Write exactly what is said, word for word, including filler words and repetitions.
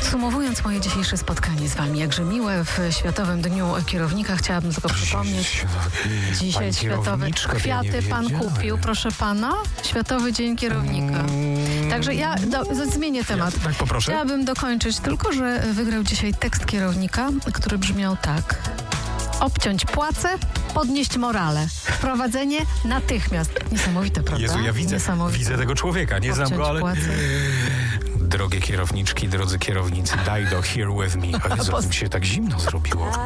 Podsumowując moje dzisiejsze spotkanie z wami, jakże miłe w Światowym Dniu Kierownika, chciałabym tylko przypomnieć, dzisiaj Światowy kwiaty ja pan kupił, proszę pana, Światowy Dzień Kierownika. Mm. Także ja do, zmienię temat. Tak, poproszę. Chciałabym dokończyć tylko, że wygrał dzisiaj tekst kierownika, który brzmiał tak. Obciąć płace, podnieść morale. Wprowadzenie natychmiast. Niesamowite, prawda? Jezu, ja widzę, widzę tego człowieka. Nie znam go, ale... Płacę. Drogie kierowniczki, drodzy kierownicy, daj do Here With Me. A Jezu, mi się tak zimno zrobiło.